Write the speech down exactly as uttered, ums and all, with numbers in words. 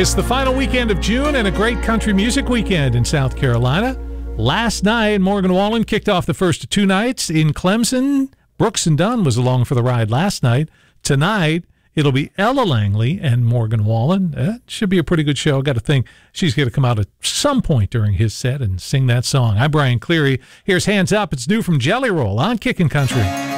It's the final weekend of June and a great country music weekend in South Carolina. Last night, Morgan Wallen kicked off the first of two nights in Clemson. Brooks and Dunn was along for the ride last night. Tonight, it'll be Ella Langley and Morgan Wallen. It should be a pretty good show. Got to think she's going to come out at some point during his set and sing that song. I'm Brian Cleary. Here's Hands Up. It's new from Jelly Roll on Kickin' Country.